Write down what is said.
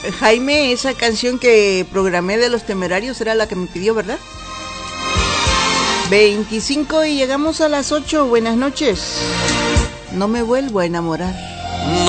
Jaime, esa canción que programé de Los Temerarios era la que me pidió, ¿verdad? 25 y llegamos a las 8. Buenas noches. No me vuelvo a enamorar.